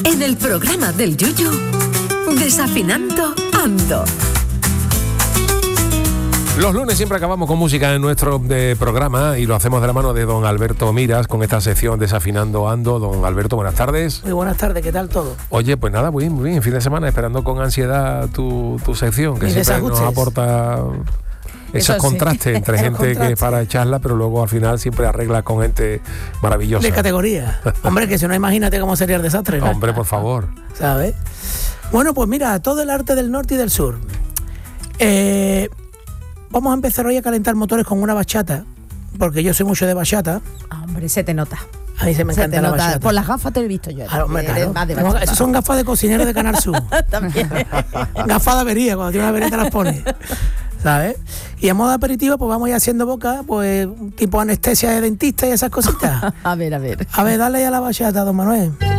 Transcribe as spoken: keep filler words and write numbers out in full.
En el programa del Yuyu, Desafinando Ando. Los lunes siempre acabamos con música en nuestro eh, programa y lo hacemos de la mano de don Alberto Miras con esta sección Desafinando Ando. Don Alberto, buenas tardes. Muy buenas tardes, ¿qué tal todo? Oye, pues nada, muy bien, muy bien, fin de semana, esperando con ansiedad tu, tu sección, que Mis siempre desajustes. nos aporta esos Eso sí. contrastes entre Esos gente contrastes. que para echarla, pero luego al final siempre arregla con gente maravillosa. De categoría. Hombre, que si no, imagínate cómo sería el desastre, ¿no? Hombre, por favor. ¿Sabes? Bueno, pues mira, todo el arte del norte y del sur. Eh, vamos a empezar hoy a calentar motores con una bachata, porque yo soy mucho de bachata. Ah, hombre, se te nota. A mí se me Se encanta te la nota. bachata. Por las gafas te lo he visto yo. Ah, hombre, Eres claro. más de Tengo- bachata. Esas son gafas de cocinero de Canal Sur. También. Gafas de avería, cuando tiene una avería te las pones. ¿Sabes? Y a modo de aperitivo, pues vamos a ir haciendo boca, pues tipo anestesia de dentista y esas cositas. A ver, a ver. A ver, dale ya la bachata, don Manuel.